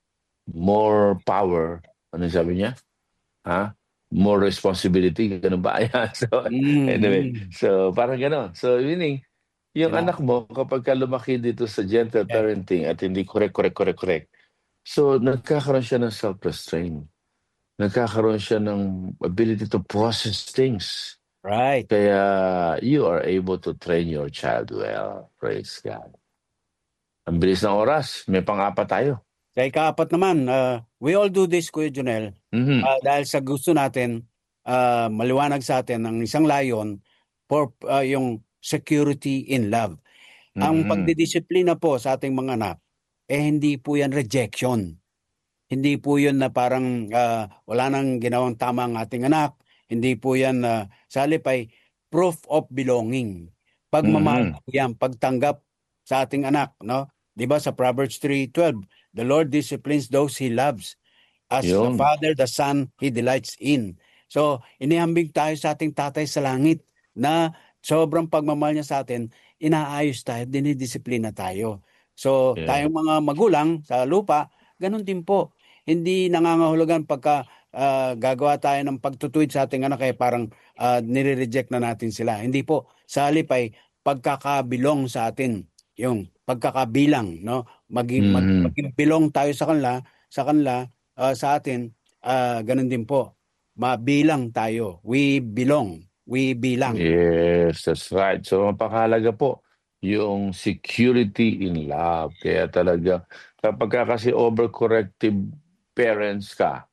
more power, ano sabi niya? Ha? More responsibility, ganun ba? Ayan. So, Mm. anyway, Mm. so parang gano'n. So, meaning, yung Kina anak mo, kapag ka lumaki dito sa gentle yes. parenting at hindi correct, correct, correct, correct, so nagkakaroon siya ng self-restraint. Nagkakaroon siya ng ability to process things. Right. Kaya you are able to train your child well. Praise God. Ang bilis ng oras. May pang-apat tayo. Sa ikaapat naman, ah, we all do this, Kuya Junel, Mhm. ah, dahil sa gusto natin ah, maliwanag sa atin ng isang layon for ah, yung security in love. Ang Mhm. pagdidisiplina po sa ating mga anak, eh hindi po yan rejection. Hindi po yun na parang ah, wala nang ginawang tama ang ating anak. Hindi po yan na sa halip ay proof of belonging. Pagmamahal Mhm. po yan, pagtanggap sa ating anak. No? Di ba sa Proverbs three twelve, the Lord disciplines those He loves. As the Yun. Father, the Son, He delights in. So, inihambing tayo sa ating tatay sa langit na sobrang pagmamahal niya sa atin, inaayos tayo, dinidisiplina tayo. So, Yeah. tayong mga magulang sa lupa, ganun din po. Hindi nangangahulugan pagka ah, gagawa tayo ng pagtutuwid sa ating anak eh parang ah, nire-reject na natin sila. Hindi po. Sa halip ay pagkakabilong sa atin. Yung pagkakabilang, no? Maging, mag, Mhm. maging bilong tayo sa kanila, sa kanila, ah, sa atin, ah, ganun din po. Mabilang tayo. We belong. We bilang. Yes, that's right. So, mapakahalaga po yung security in love. Kaya talaga, kapag ka kasi overcorrective parents ka,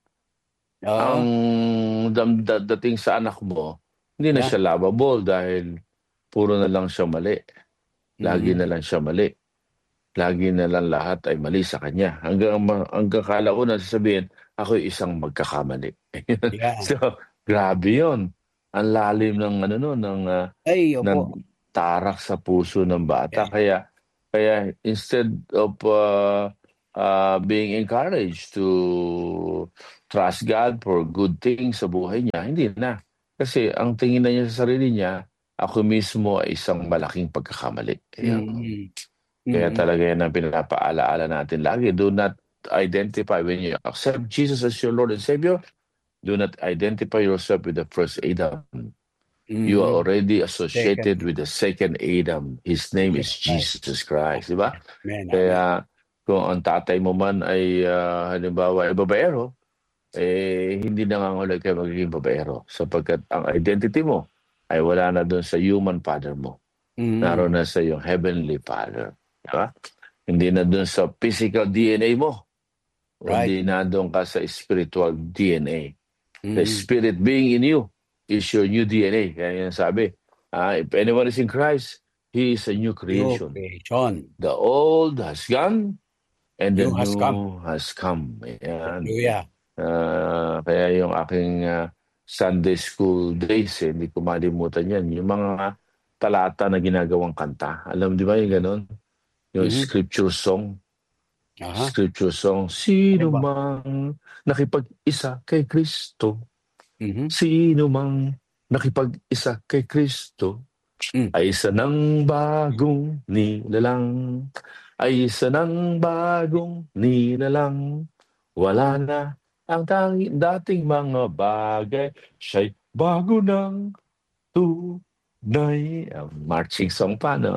ang Oo. dam da dating sa anak mo, hindi na Yeah. siya lovable dahil puro na lang siya mali. Lagi Mhm. na lang siya mali. Lagi na lang lahat ay mali sa kanya. Hanggang ma hanggang kalaunan sasabihin, ako'y isang magkakamali. Yeah. So, grabe 'yun. Ang lalim ng ano nun, ng, ah, Ay, ng opo. tarak sa puso ng bata. Yeah. Kaya kaya instead of, ah, ah, being encouraged to trust God for good things sa buhay niya, hindi na. Kasi ang tingin na niya sa sarili niya, ako mismo ay isang malaking pagkakamali. Ayan. Mm. Kaya Mm. talaga yan ang pinapaalaala natin lagi. Do not identify when you accept Jesus as your Lord and Savior. Do not identify yourself with the first Adam. You are Mm. already associated Second, with the second Adam. His name is Jesus Christ. Jesus Christ, di ba? Amen, amen. Kaya kung ang tatay mo man ay ah, halimbawa ay babaero, eh hindi nangangahulugan kayo magiging babaero sapagkat ang identity mo ay wala na doon sa human father mo. Naroon Mm. na sa iyong heavenly father. Di ba? Hindi na doon sa physical D N A mo, Right. kundi na doon ka sa spiritual D N A. The Mm. spirit being in you is your new D N A. Kaya yan sabi, ah, if anyone is in Christ, he is a new New creation. creation. The old has gone and the New has come. new has come. Ayan. Hallelujah. Ah, kaya yung aking ah, Sunday school days, eh, hindi ko malimutan yan. Yung mga talata na ginagawang kanta. Alam di ba yung ganon? Yung Mhm. scripture song. Aha. Scripture song. Ano Sino ba? mang nakipag-isa kay Kristo, Mhm. sino mang nakipag-isa kay Kristo, Mm. ay isa ng bagong nilalang, ay isa ng bagong nilalang. Wala na ang tangi, dating mga bagay, siya'y bago ng tunay. Ah, marching song pa, no?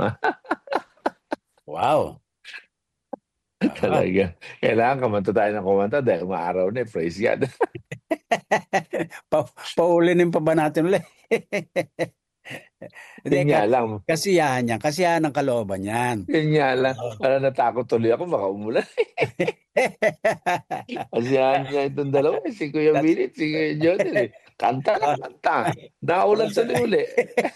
Wow. Aha. Talaga. Kailangan kumanta tayo ng kumanta dahil umaaraw na, eh. Praise God. pa paulinin pa ba natin ulit? Hindi, Yun ka, nga lang. kasiyahan yan. Kasiyahan ng kalooban yan. Yun nga lang. Oo. Parang natakot tuloy ako, baka umulan. Kasiyahan niya itong dalawa, eh, si Kuya That's, Billy, si Kuya Jonel, eh. Kanta lang, ah, kanta. Naulan sa uli.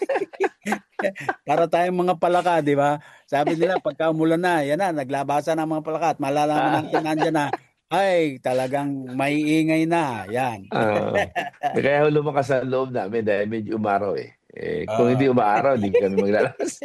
para tayong mga palaka, di ba? Sabi nila, pagka umulan na, yan na, naglabasan ng mga palaka at malalaman natin nandyan na, ay, talagang may ingay na. Yan. Ah, kaya lumakas sa loob namin dahil medyo umaraw eh. Eh, kung Oo. hindi umaraw, hindi kami maglalabas.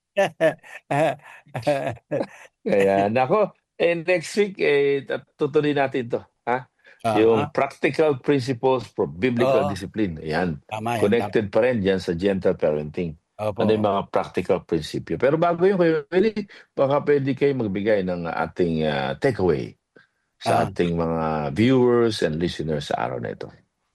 Kaya nako, eh, next week eh tat- tutuloy natin 'to, ha? Aha. Yung practical principles for biblical Oo, discipline. Ayan. tama yan, tama. Connected pa rin diyan sa gentle parenting. Opo, Ano yung opo. mga practical prinsipyo. Pero bago yun, Kuya Willie, baka pwede kayo magbigay ng ating ah, takeaway sa Ah, ating mga viewers and listeners sa araw na ito.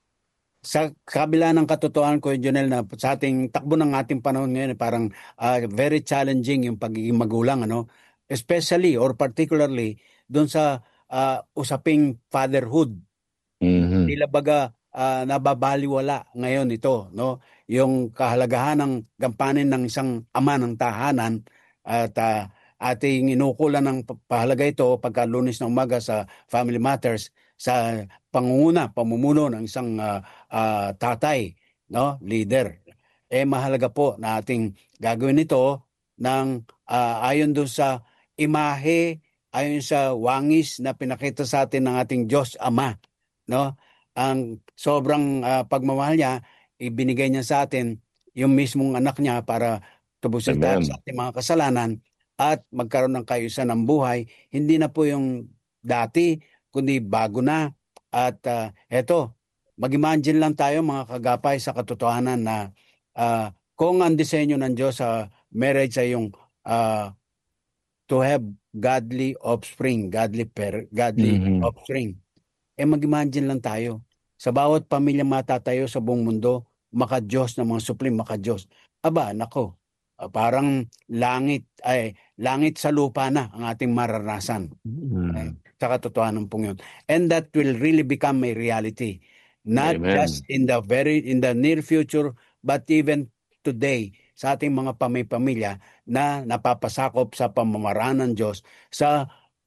sa kabila ng katotohanan ko, Jonel, na sa ating takbo ng ating panahon ngayon, eh, parang ah, very challenging yung pagiging magulang, ano? Especially or particularly doon sa ah, usaping fatherhood. Mhm. Tila baga ah, nababaliwala ngayon ito, no? Yung kahalagahan ng gampanin ng isang ama ng tahanan at ah, ating inukulan ng pa- pahalaga ito pagka Lunes na umaga sa Family Matters sa pangunguna, pamumuno ng isang ah, ah, tatay, no? Leader. Eh mahalaga po na ating gagawin ito ng ah, ayon doon sa imahe, ayon sa wangis na pinakita sa atin ng ating Diyos Ama, no? Ang sobrang ah, pagmamahal niya, ibinigay niya sa atin yung mismong anak niya para tubusin tayo sa Amen. ating mga kasalanan at magkaroon ng kaayusan ng buhay. Hindi na po yung dati, kundi bago na. At ah, eto, mag-imagine lang tayo mga kagapay sa katotohanan na ah, kung ang disenyo ng Diyos sa marriage ay yung ah, to have godly offspring, godly per, godly Mhm. offspring. Eh mag-imagine lang tayo. Sa bawat pamilya matatayo sa buong mundo, maka-Diyos ng mga supling, maka-Diyos. Aba, nako, ah, parang langit, ay, langit sa lupa na ang ating mararanasan. Eh, Mhm. sa katotohanan pong yun. And that will really become a reality. Not just Amen. in the very, in the near future, but even today, sa ating mga pamilya na napapasakop sa pamamaraan ng Diyos sa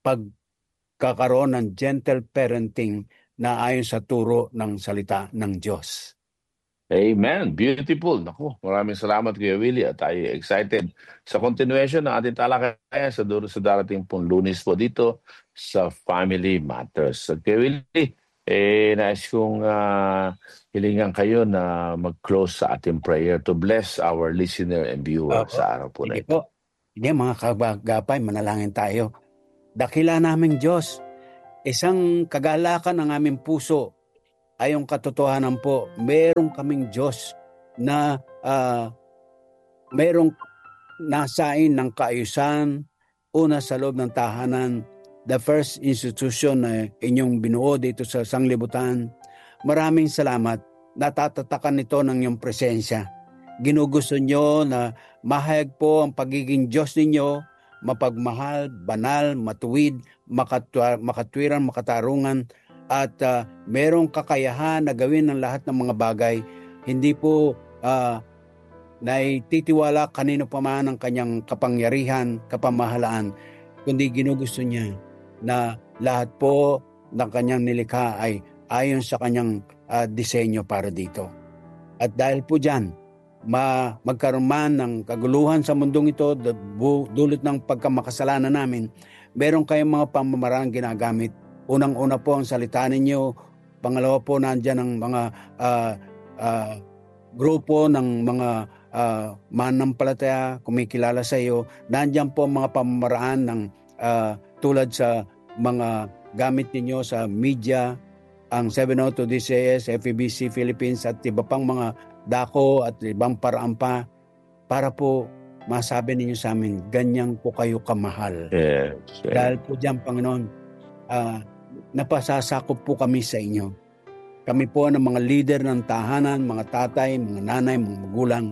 pagkakaroon ng gentle parenting na ayon sa turo ng salita ng Diyos. Amen. Beautiful. Naku, maraming salamat Kuya Willie at tayo excited sa continuation ng ating talakayan sa duro sa darating pong Lunes po dito sa Family Matters. At Kuya Willie, eh, nais kong ah, hilingan kayo na mag-close sa ating prayer to bless our listener and viewer Opo. sa araw po na Sige ito. po. Sige mga kabagapay, manalangin tayo. Dakila naming Diyos, isang kagalakan ng aming puso ay yung katotohanan po, meron kaming Diyos na ah, mayroong nasain ng kaayusan, una sa loob ng tahanan, the first institution na inyong binuo dito sa sanglibutan. Maraming salamat. Natatatakan nito ng iyong presensya. Ginugusto nyo na mahayag po ang pagiging Diyos ninyo, mapagmahal, banal, matuwid, makatwa, makatwiran, makatarungan, at uh, merong kakayahan na gawin ng lahat ng mga bagay. Hindi po uh, naititiwala kanino pa man ang kanyang kapangyarihan, kapamahalaan, kundi ginugusto niya na lahat po ng kanyang nilikha ay ayon sa kanyang uh, disenyo para dito. At dahil po dyan, ma magkaroon man ng kaguluhan sa mundong ito, dulot ng pagkamakasalanan namin, meron kayong mga pamamaraan ginagamit. Unang-una po ang salita ninyo, pangalawa po nandyan ang mga uh, uh, grupo ng mga uh, manampalataya, kumikilala sa iyo. Nandyan po ang mga pamamaraan ng uh, tulad sa mga gamit ninyo sa media, ang seven oh two D C S, F E B C Philippines at iba pang mga dako at ibang paraan pa para po masabi ninyo sa amin, ganyan po kayo kamahal. Yes, yes. Dahil po dyan, Panginoon, uh, napasasakop po kami sa inyo. Kami po ng mga leader ng tahanan, mga tatay, mga nanay, mga magulang.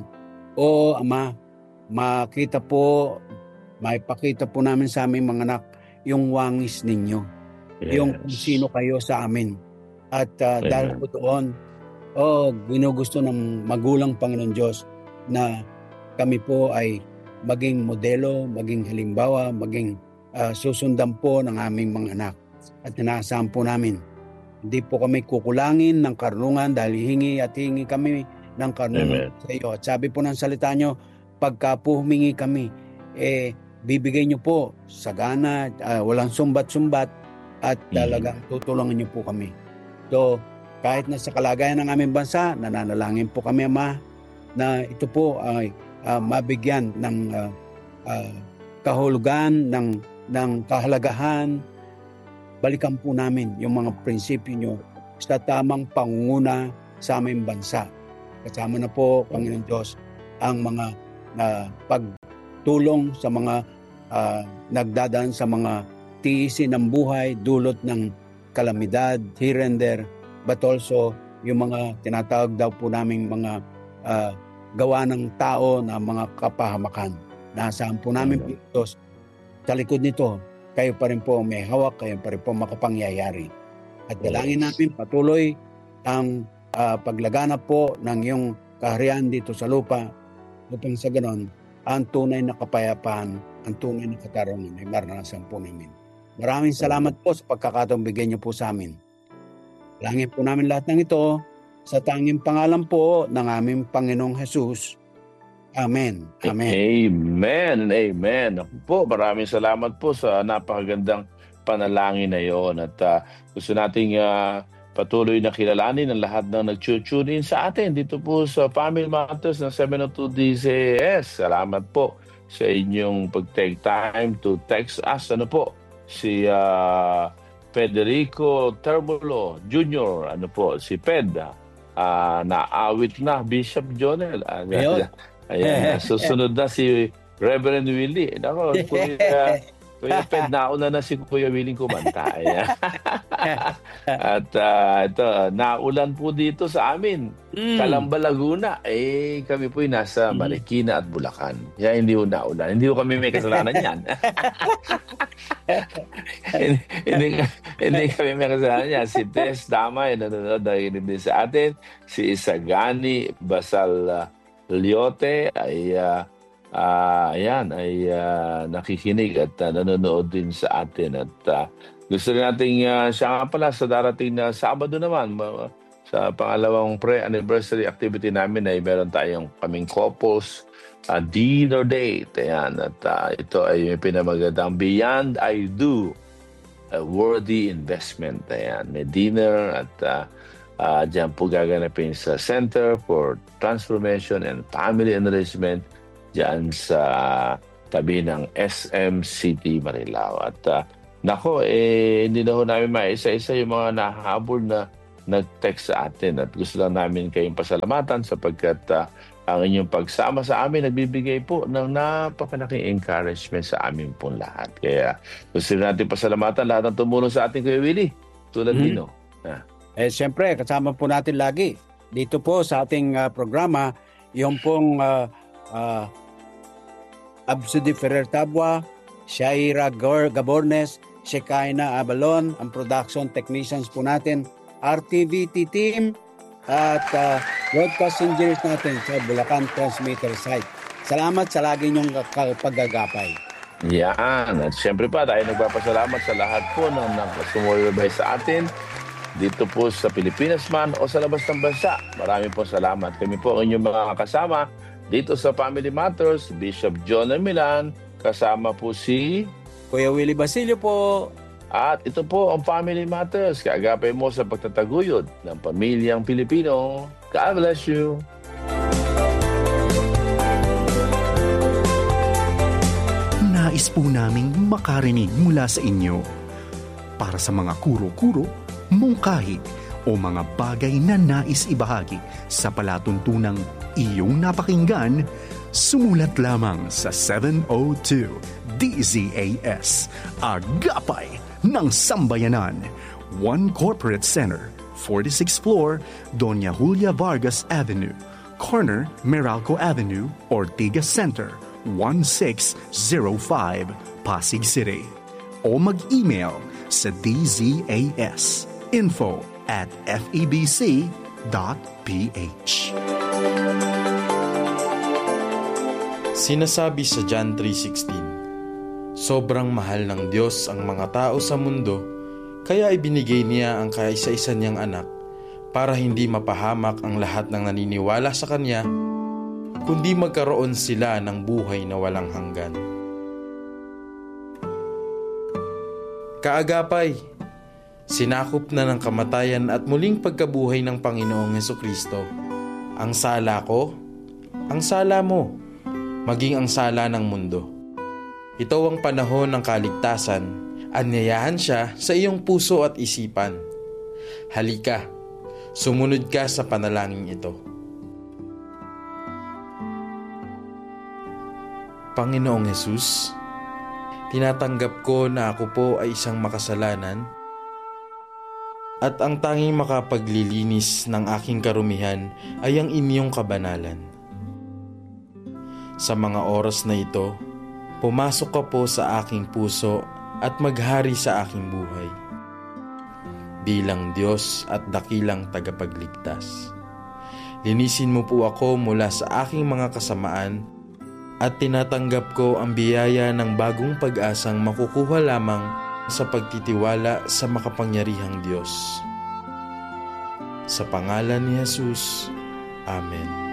O Ama, makita po, maipakita po namin sa aming mga anak yung wangis ninyo. Yes. Yung kung sino kayo sa amin. At uh, dahil po doon, oh, ginugusto ng magulang Panginoon Diyos na kami po ay maging modelo, maging halimbawa, maging uh, susundan po ng aming mga anak. At inaasahan po namin, hindi po kami kukulangin ng karunungan dahil hingi at hingi kami ng karunungan sa iyo. At sabi po ng salita nyo, pagka po humingi kami, eh, bibigay nyo po sagana, uh, walang sumbat-sumbat, at talagang tutulungan nyo po kami. So, kahit na sa kalagayan ng aming bansa, nananalangin po kami, Ama, na ito po ay uh, mabigyan ng uh, uh, kahulugan, ng, ng kahalagahan. Balikan po namin yung mga prinsipyo nyo sa tamang pangunguna sa aming bansa. Kasama na po, Panginoon Diyos, ang mga uh, pagtulong sa mga uh, nagdadaan sa mga tiisin ng buhay, dulot ng kalamidad, here and there, but also yung mga tinatawag daw po naming mga uh, gawa ng tao na mga kapahamakan. Nasaan po namin po ito, sa likod nito, kayo pa rin po may hawak, kayo pa rin po makapangyayari. At dalangin namin patuloy ang uh, paglaganap po ng iyong kaharian dito sa lupa, upang sa ganon, ang tunay na kapayapaan, ang tunay na katarungan ay maranasan po namin. Maraming salamat po sa pagkakataong bigyan niyo po sa amin. Langin po namin lahat ng ito sa tanging pangalan po ng aming Panginoong Jesus. Amen. Amen. Amen and amen. Ako po, maraming salamat po sa napakagandang panalangin na yon. At uh, gusto nating uh, patuloy na kilalanin ang lahat ng nag-tune in sa atin dito po sa Family Matters ng seven oh two D C S. Salamat po sa inyong pag-take time to text us. Ano po? Si uh, Federico Terbulo Junior, ano po, si Ped, uh, naawit na, Bishop Jonel. Uh, Ayun. Ayan, susunod na si Reverend Willie. Nako, Kuya, Kuya Ped, nauna na si Kuya Willie kumanta. Ayan. At uh, ito, naulan po dito sa amin. Mm. Calamba, Laguna. Eh, kami po ay nasa Marikina at Bulacan. Kaya hindi po naulan. Hindi po kami may kasalanan yan. hindi, hindi, hindi kami may kasalanan yan. Si Tess Damay, nanonood na din sa atin. Si Isagani Basal uh, Lyote ay uh, uh, ayan, ay uh, nakikinig at uh, nanonood din sa atin. At uh, gusto rin natin uh, siya nga pala sa darating na Sabado naman, uh, sa pangalawang pre-anniversary activity namin ay meron tayong kaming couples uh, dinner date. Ayan, at uh, ito ay pinamagandang Beyond I Do, a worthy investment. Ayan, may dinner at uh, Uh, diyan po gaganapin sa Center for Transformation and Family Enrichment diyan sa tabi ng S M City Marilao. At uh, nako, eh, hindi na ho namin maisa-isa yung mga nahahabol na nag-text sa atin. At gusto lang namin kayong pasalamatan sapagkat uh, Ang inyong pagsama sa amin nagbibigay po ng napakalaking encouragement sa amin pong lahat. Kaya gusto natin pasalamatan lahat ng tumulong sa ating Kuya Willie. Tulad Mhm. nino. Ah. Eh, siyempre, kasama po natin lagi dito po sa ating ah, programa, yung pong uh, uh, Absudi Ferrer Tabwa, Shaira Gor Gabornes, Shekaina Abalon, ang production technicians po natin, R T V T team, at uh, broadcast engineers natin sa Bulacan Transmitter Site. Salamat sa lagi niyong paggagapay. Yan. At syempre pa, tayo nagpapasalamat sa lahat po ng nakasumubaybay sa atin dito po sa Pilipinas man o sa labas ng bansa. Maraming po salamat. Kami po ang inyong mga kasama dito sa Family Matters, Bishop John Milan, kasama po si... Kuya Willie Basilio po. At ito po ang Family Matters, kaagapay mo sa pagtataguyod ng pamilyang Pilipino. God bless you. Nais po naming makarinig mula sa inyo. Para sa mga kuro-kuro, mungkahi o mga bagay na nais ibahagi sa palatuntunang iyong napakinggan, sumulat lamang sa seven oh two D Z A S, Agapay ng Sambayanan, One Corporate Center, forty-sixth floor, Doña Julia Vargas Avenue, corner Meralco Avenue, Ortigas Center, one six zero five, Pasig City. O mag-email sa dzas info at febc dot ph. Sinasabi sa John three sixteen, sobrang mahal ng Diyos ang mga tao sa mundo, kaya ibinigay niya ang kaisa-isa niyang anak para hindi mapahamak ang lahat ng naniniwala sa Kanya, kundi magkaroon sila ng buhay na walang hanggan. Kaagapay, sinakop na ng kamatayan at muling pagkabuhay ng Panginoong Hesukristo ang sala ko, ang sala mo, maging ang sala ng mundo. Ito ang panahon ng kaligtasan. Anyayahan siya sa iyong puso at isipan. Halika, sumunod ka sa panalangin ito. Panginoong Hesus, tinatanggap ko na ako po ay isang makasalanan at ang tanging makapaglilinis ng aking karumihan ay ang inyong kabanalan. Sa mga oras na ito, pumasok ka po sa aking puso at maghari sa aking buhay. Bilang Diyos at dakilang tagapagligtas. Linisin mo po ako mula sa aking mga kasamaan at tinatanggap ko ang biyaya ng bagong pag-asang makukuha lamang sa pagtitiwala sa makapangyarihang Diyos. Sa pangalan ni Jesus, Amen.